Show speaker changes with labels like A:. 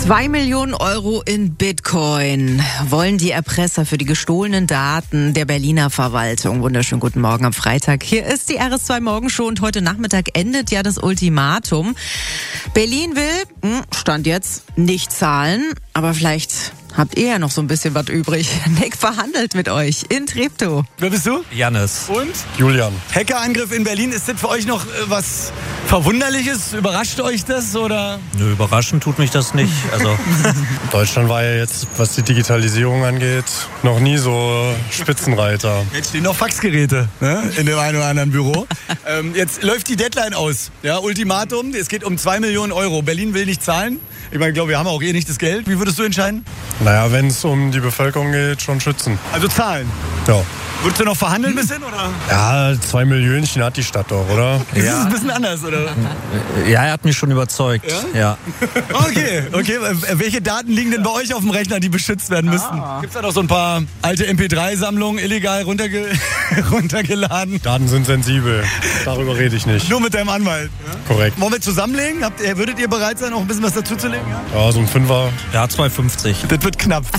A: 2 Millionen Euro in Bitcoin wollen die Erpresser für die gestohlenen Daten der Berliner Verwaltung. Wunderschönen guten Morgen am Freitag. Hier ist die RS2 Morgenshow und heute Nachmittag endet ja das Ultimatum. Berlin will, Stand jetzt, nicht zahlen, aber vielleicht habt ihr ja noch so ein bisschen was übrig. Nick verhandelt mit euch in Treptow.
B: Wer bist du?
C: Jannis.
B: Und?
C: Julian.
B: Hackerangriff in Berlin, ist das für euch noch was Verwunderliches? Überrascht euch das oder?
C: Nö, überraschend tut mich das nicht. Also
D: Deutschland war ja jetzt, was die Digitalisierung angeht, noch nie so Spitzenreiter.
B: Jetzt stehen noch Faxgeräte, ne? In dem einen oder anderen Büro. Jetzt läuft die Deadline aus. Ja, Ultimatum, es geht um 2 Millionen Euro. Berlin will nicht zahlen. Ich meine, ich glaube, wir haben auch eh nicht das Geld. Wie würdest du entscheiden?
D: Naja, wenn es um die Bevölkerung geht, schon schützen.
B: Also zahlen.
D: Ja.
B: Würdest du noch verhandeln ein bisschen, oder?
D: Ja, 2 Millionchen hat die Stadt doch, oder?
B: Ist es ein bisschen anders, oder?
C: ja, er hat mich schon überzeugt. Ja.
B: Okay. Welche Daten liegen denn bei euch auf dem Rechner, die beschützt werden müssten? Gibt es da noch so ein paar alte MP3-Sammlungen illegal runtergeladen?
D: Daten sind sensibel. Darüber rede ich nicht.
B: Nur mit deinem Anwalt. Ja?
D: Korrekt.
B: Wollen wir zusammenlegen? Würdet ihr bereit sein, noch ein bisschen was dazuzulegen? Ja?
D: Ja, so ein Fünfer.
C: Ja, 2,50.
B: Das wird knapp.